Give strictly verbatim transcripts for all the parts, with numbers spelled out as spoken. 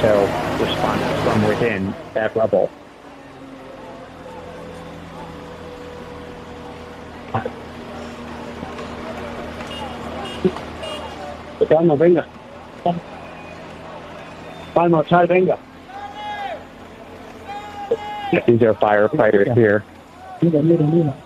show response from within that rubble. Calma, venga. Calma, Chai, venga. These are firefighters here. Mira, mira, mira.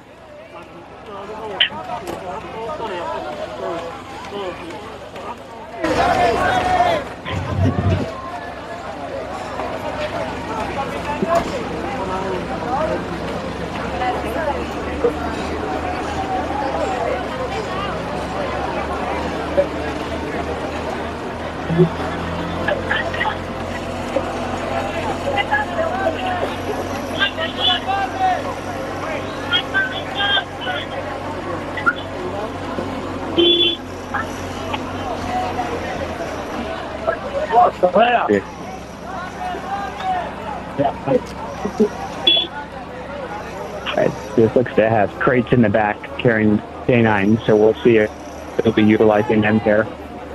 Right. This looks to have crates in the back carrying canines, so we'll see if they'll be utilizing them there.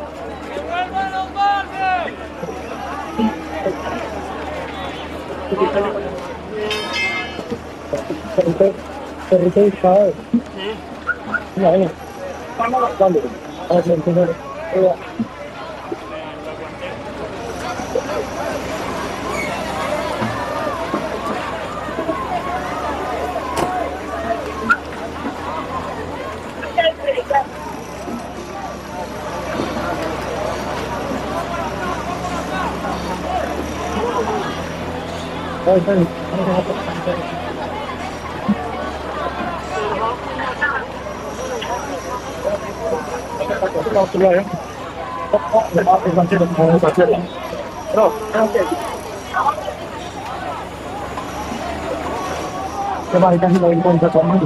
Coba dikasih poin-poin ke komen.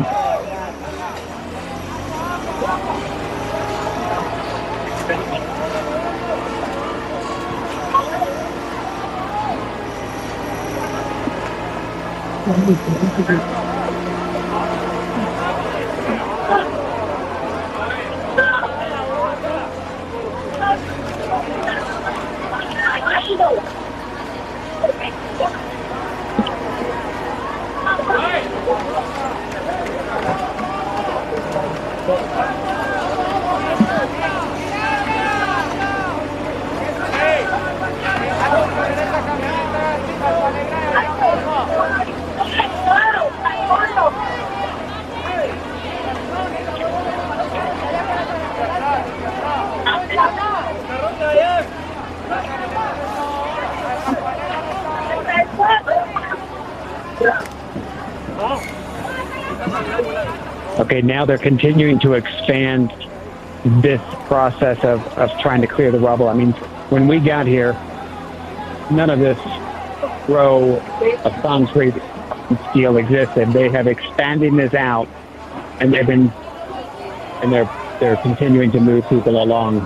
Okay, now they're continuing to expand this process of, of trying to clear the rubble. I mean, when we got here, none of this row of concrete and steel existed. They have expanded this out, and they've been, and they're they're continuing to move people along.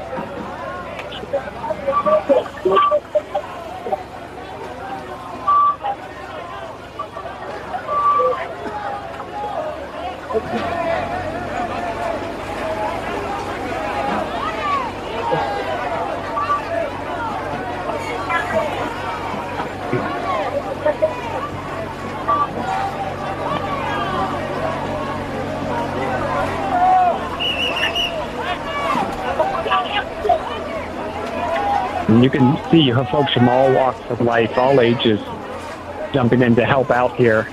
And you can see you have folks from all walks of life, all ages, jumping in to help out here.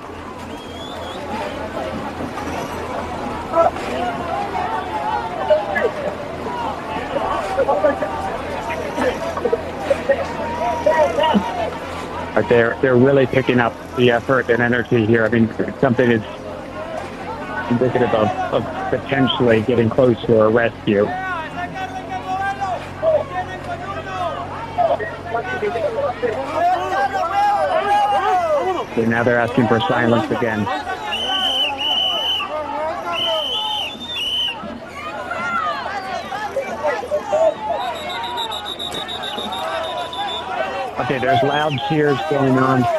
But they're they're really picking up the effort and energy here. I mean, something is indicative of, of potentially getting close to a rescue. So now they're asking for silence again. Okay, there's loud cheers going on.